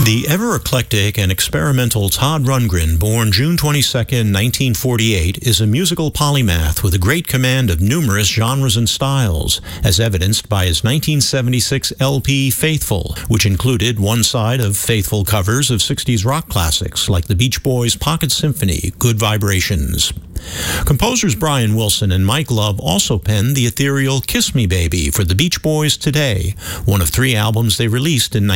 The ever-eclectic and experimental Todd Rundgren, born June 22, 1948, is a musical polymath with a great command of numerous genres and styles, as evidenced by his 1976 LP Faithful, which included one side of faithful covers of 60s rock classics like the Beach Boys' Pocket Symphony, Good Vibrations. Composers Brian Wilson and Mike Love also penned the ethereal Kiss Me Baby for the Beach Boys Today, one of 3 albums they released in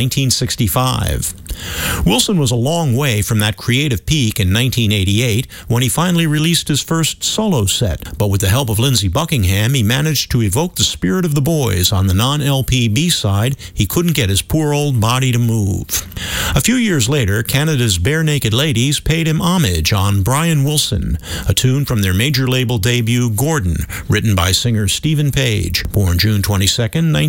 1965. Wilson was a long way from that creative peak in 1988 when he finally released his first solo set, but with the help of Lindsey Buckingham, he managed to evoke the spirit of the Boys on the non-LP B-side, He Couldn't Get His Poor Old Body to Move. A few years later, Canada's Bare Naked Ladies paid him homage on Brian Wilson, a tune from their major label debut, Gordon, written by singer Stephen Page, born June 22,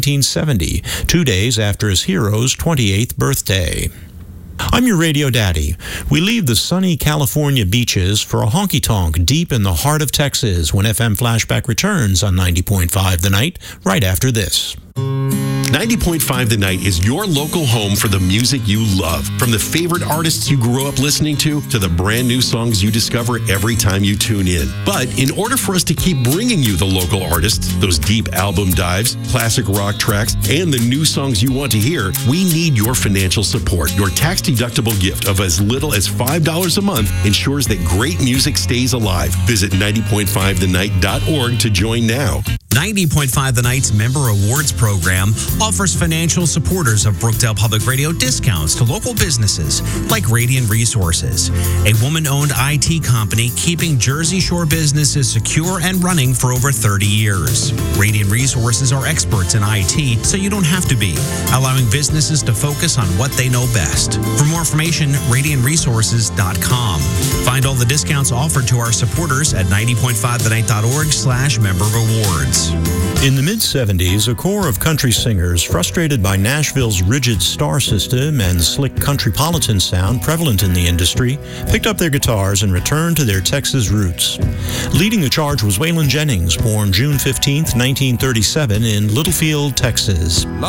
1970, 2 days after his hero's 28th birthday. I'm your radio daddy. We leave the sunny California beaches for a honky-tonk deep in the heart of Texas when FM Flashback returns on 90.5 The Night, right after this. 90.5 The Night is your local home for the music you love. From the favorite artists you grew up listening to the brand new songs you discover every time you tune in. But in order for us to keep bringing you the local artists, those deep album dives, classic rock tracks, and the new songs you want to hear, we need your financial support. Your tax-deductible gift of as little as $5 a month ensures that great music stays alive. Visit 90.5thenight.org to join now. 90.5 The Night's Member Awards program offers financial supporters of Brookdale Public Radio discounts to local businesses like Radiant Resources, a woman-owned IT company keeping Jersey Shore businesses secure and running for over 30 years. Radiant Resources are experts in IT, so you don't have to be, allowing businesses to focus on what they know best. For more information, radiantresources.com. Find all the discounts offered to our supporters at 90.5thenight.org/member-awards. In the mid-'70s, a core of country singers, frustrated by Nashville's rigid star system and slick countrypolitan sound prevalent in the industry, picked up their guitars and returned to their Texas roots. Leading the charge was Waylon Jennings, born June 15, 1937, in Littlefield, Texas.